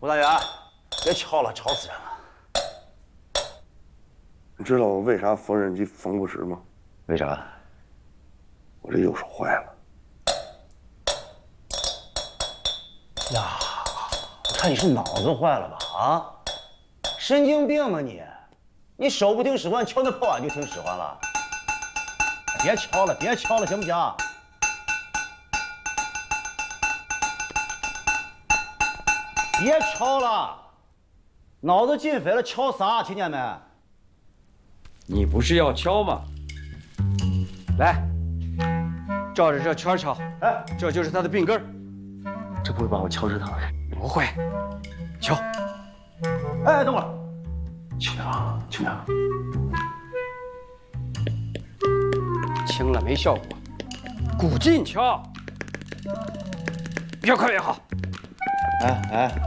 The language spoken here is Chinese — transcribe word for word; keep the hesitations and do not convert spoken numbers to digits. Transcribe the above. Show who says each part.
Speaker 1: 胡大元，别敲了，吵死人了。
Speaker 2: 你知道我为啥缝纫机缝不实吗？
Speaker 1: 为啥？
Speaker 2: 我这右手坏了。
Speaker 1: 呀，我看你是脑子坏了吧？啊，神经病吗你？你手不听使唤，敲那破碗就听使唤了？别敲了，别敲了，行不行？别敲了，脑子进肥了，敲啥？听见没？
Speaker 3: 你不是要敲吗？来，照着这圈敲。哎，这就是他的病根儿。
Speaker 4: 这不会把我敲折疼？
Speaker 3: 不会，敲。
Speaker 1: 哎，等会儿，
Speaker 4: 轻点啊，轻点。
Speaker 3: 轻了没效果，鼓劲敲，越快越好。
Speaker 1: 哎哎，